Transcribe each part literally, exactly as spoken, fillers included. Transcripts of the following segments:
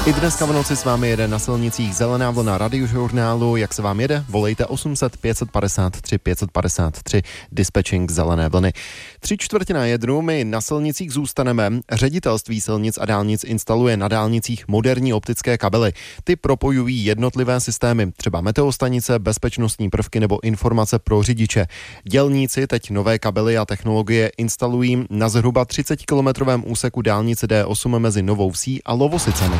I dneska v noci s vámi jede na silnicích zelená vlna Radiožurnálu. Jak se vám jede? Volejte osm set pět set padesát tři pět set padesát tři, dispečing zelené vlny. Tři čtvrtě na jednu, my na silnicích zůstaneme. Ředitelství silnic a dálnic instaluje na dálnicích moderní optické kabely. Ty propojují jednotlivé systémy, třeba meteostanice, bezpečnostní prvky nebo informace pro řidiče. Dělníci teď nové kabely a technologie instalují na zhruba třicetikilometrovém úseku dálnice D osm mezi Novou Vsí a Lovosicemi.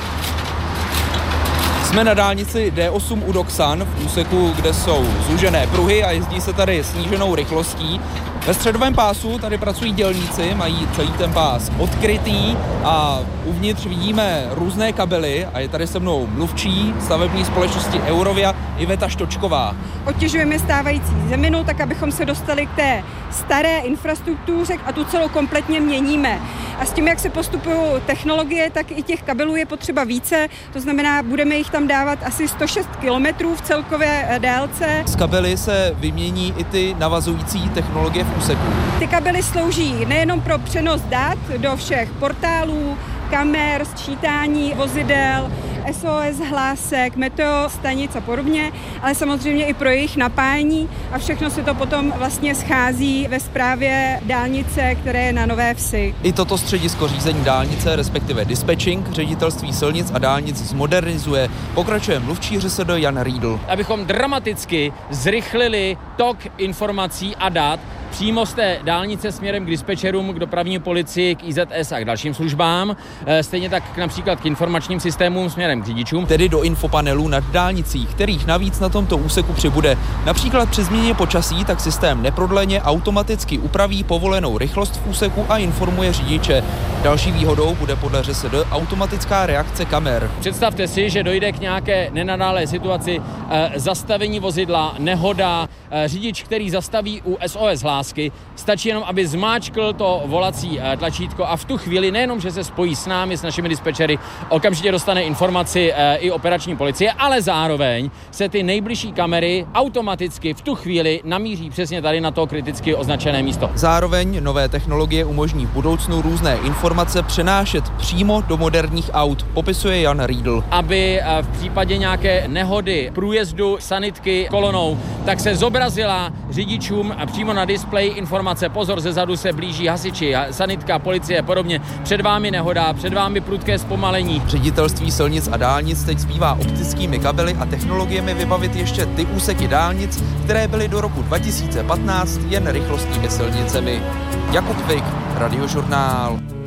Jsme na dálnici D osm u Doksan, v úseku, kde jsou zúžené pruhy a jezdí se tady sníženou rychlostí. Ve středovém pásu tady pracují dělníci, mají celý ten pás odkrytý a uvnitř vidíme různé kabely a je tady se mnou mluvčí stavební společnosti Eurovia Iveta Štočková. Otěžujeme stávající zeminu, tak abychom se dostali k té staré infrastruktuře a tu celou kompletně měníme. A s tím, jak se postupují technologie, tak i těch kabelů je potřeba více, to znamená, budeme jich tam dávat asi sto šest kilometrů v celkové délce. Z kabely se vymění i ty navazující technologie v úseku. Ty kabely slouží nejenom pro přenos dat do všech portálů, kamer, sčítání vozidel, S O S hlásek, meteostanic a podobně, ale samozřejmě i pro jejich napájení a všechno se to potom vlastně schází ve správě dálnice, které je na Nové Vsi. I toto středisko řízení dálnice, respektive dispečing, ředitelství silnic a dálnic zmodernizuje. Pokračuje mluvčí R S D Jan Riedl. Abychom dramaticky zrychlili tok informací a dat přímo z té dálnice směrem k dispečerům, k dopravní policii, k I Z S a k dalším službám, stejně tak například k informačním systémům směrem k řidičům. Tedy do infopanelů nad dálnicí, kterých navíc na tomto úseku přibude. Například při změně počasí, tak systém neprodleně automaticky upraví povolenou rychlost v úseku a informuje řidiče. Další výhodou bude podle R S D automatická reakce kamer. Představte si, že dojde k nějaké nenadálé situaci e, zastavení vozidla, nehoda, e, řidič, který zastaví u S O S hlásky, stačí jenom, aby zmáčkl to volací e, tlačítko a v tu chvíli nejenom, že se spojí s námi, s našimi dispečery, okamžitě dostane informaci e, i operační policie, ale zároveň se ty nejbližší kamery automaticky v tu chvíli namíří přesně tady na to kriticky označené místo. Zároveň nové technologie umožní v budoucnu různé informace přenášet přímo do moderních aut, popisuje Jan Riedl. Aby v případě nějaké nehody, průjezdu sanitky kolonou, tak se zobrazila řidičům přímo na displeji informace: pozor, zezadu se blíží hasiči, sanitka, policie a podobně. Před vámi nehoda, před vámi prudké zpomalení. Ředitelství silnic a dálnic teď zbývá optickými kabely a technologiemi vybavit ještě ty úseky dálnic, které byly do roku dva tisíce patnáct jen rychlostními silnicemi. Jakub Vik, Radiožurnál.